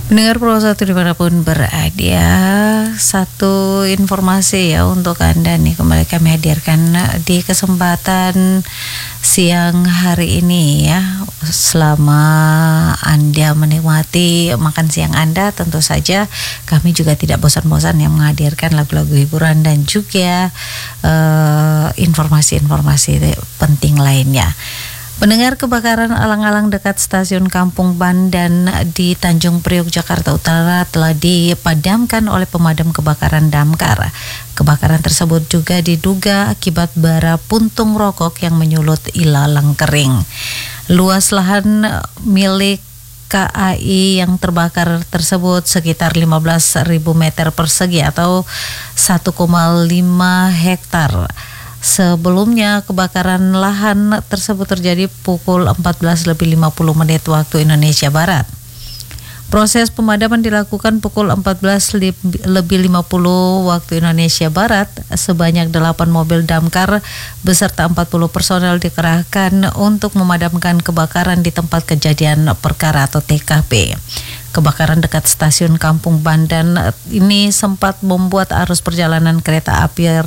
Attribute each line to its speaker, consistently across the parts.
Speaker 1: Pendengar Pro 1 dimanapun berada, satu informasi ya untuk Anda nih, kembali kami hadirkan di kesempatan siang hari ini ya. Selama Anda menikmati makan siang Anda, tentu saja kami juga tidak bosan-bosan yang menghadirkan lagu-lagu hiburan dan juga informasi-informasi penting lainnya. Pendengar, kebakaran alang-alang dekat stasiun Kampung Bandan di Tanjung Priok, Jakarta Utara telah dipadamkan oleh pemadam kebakaran damkar. Kebakaran tersebut juga diduga akibat bara puntung rokok yang menyulut ilalang kering. Luas lahan milik KAI yang terbakar tersebut sekitar 15.000 meter persegi atau 1,5 hektar. Sebelumnya kebakaran lahan tersebut terjadi pukul 14.50 waktu Indonesia Barat. Proses pemadaman dilakukan pukul 14.50 waktu Indonesia Barat. Sebanyak 8 mobil damkar beserta 40 personel dikerahkan untuk memadamkan kebakaran di tempat kejadian perkara atau TKP. Kebakaran dekat stasiun Kampung Bandan ini sempat membuat arus perjalanan kereta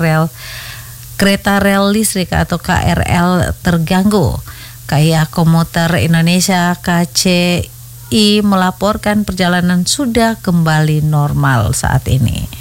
Speaker 1: rel listrik atau KRL terganggu. KAI Komuter Indonesia KCI melaporkan perjalanan sudah kembali normal saat ini.